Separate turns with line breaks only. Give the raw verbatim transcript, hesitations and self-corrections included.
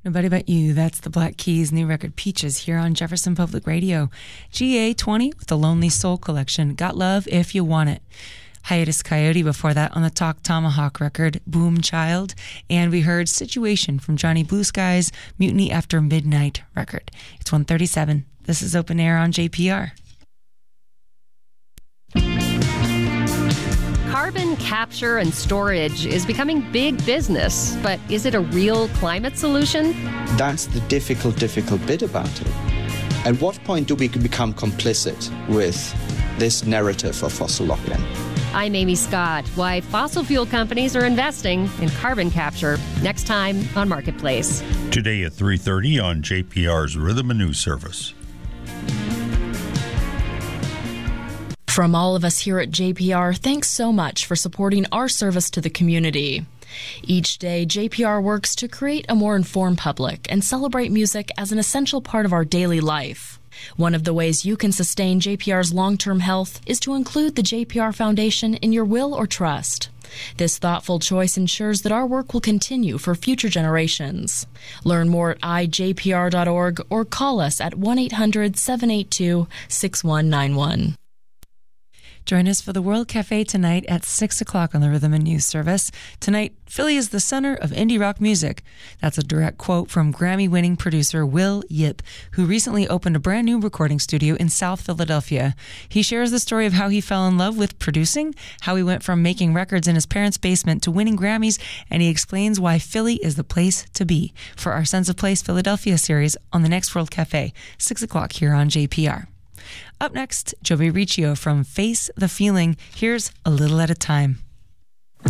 Nobody But You. That's the Black Keys' new record Peaches here on Jefferson Public Radio. G A twenty with the Lonely Soul Collection. Got Love If You Want It. Hiatus Coyote before that on the Talk Tomahawk record, Boom Child. And we heard Situation from Johnny Blue Sky's Mutiny After Midnight record. It's one thirty-seven. This is Open Air on J P R.
Carbon capture and storage is becoming big business, but is it a real climate solution?
That's the difficult, difficult bit about it. At what point do we become complicit with this narrative of fossil lock-in?
I'm Amy Scott. Why fossil fuel companies are investing in carbon capture. Next time on Marketplace.
Today at three thirty on J P R's Rhythm and News Service.
From all of us here at J P R, thanks so much for supporting our service to the community. Each day, J P R works to create a more informed public and celebrate music as an essential part of our daily life. One of the ways you can sustain J P R's long-term health is to include the J P R Foundation in your will or trust. This thoughtful choice ensures that our work will continue for future generations. Learn more at i j p r dot org or call us at one eight hundred seven eight two six one nine one.
Join us for the World Cafe tonight at six o'clock on the Rhythm and News Service. Tonight, Philly is the center of indie rock music. That's a direct quote from Grammy-winning producer Will Yip, who recently opened a brand new recording studio in South Philadelphia. He shares the story of how he fell in love with producing, how he went from making records in his parents' basement to winning Grammys, and he explains why Philly is the place to be for our Sense of Place Philadelphia series on the next World Cafe, six o'clock here on J P R. Up next, Joey Riccio from Face the Feeling. Here's A Little at a Time.